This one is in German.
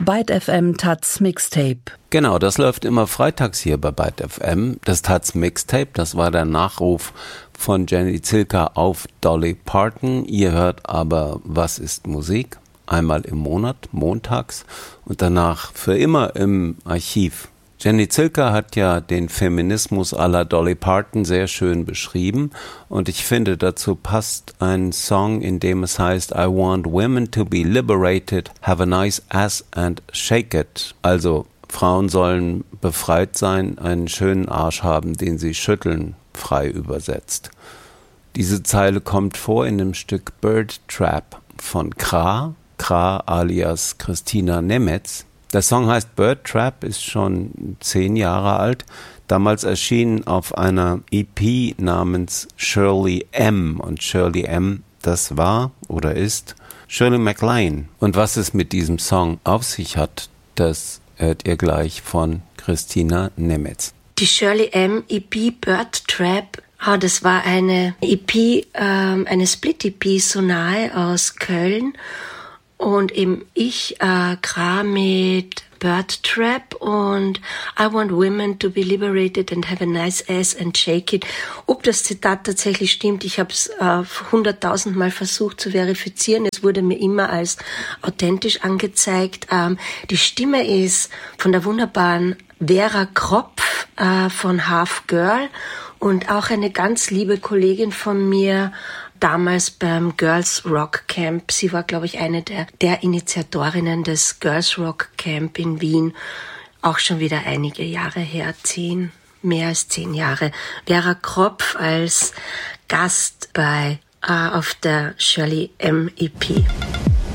Byte FM Taz Mixtape. Genau, das läuft immer freitags hier bei Byte FM. Das Taz Mixtape, das war der Nachruf von Jenny Zilka auf Dolly Parton. Ihr hört aber Was ist Musik? Einmal im Monat, montags und danach für immer im Archiv. Jenny Zilka hat ja den Feminismus à la Dolly Parton sehr schön beschrieben und ich finde, dazu passt ein Song, in dem es heißt I want women to be liberated, have a nice ass and shake it. Also Frauen sollen befreit sein, einen schönen Arsch haben, den sie schütteln, frei übersetzt. Diese Zeile kommt vor in dem Stück Bird Trap von Kra alias Christina Nemetz. Der Song heißt Bird Trap, ist schon 10 Jahre alt. Damals erschienen auf einer EP namens Shirley M. Und Shirley M., das war oder ist Shirley MacLaine. Und was es mit diesem Song auf sich hat, das hört ihr gleich von Christina Nemetz. Die Shirley M. EP Bird Trap, das war eine EP, eine Split-EP, Sonai aus Köln. Und eben ich kram mit Bird Trap und I want women to be liberated and have a nice ass and shake it. Ob das Zitat tatsächlich stimmt, ich habe es 100.000 Mal versucht zu verifizieren. Es wurde mir immer als authentisch angezeigt. Die Stimme ist von der wunderbaren Vera Kropf von Half Girl und auch eine ganz liebe Kollegin von mir, damals beim Girls Rock Camp. Sie war, glaube ich, eine der Initiatorinnen des Girls Rock Camp in Wien. Auch schon wieder einige Jahre her, mehr als 10 Jahre. Vera Kropf als Gast auf der Shirley M. EP.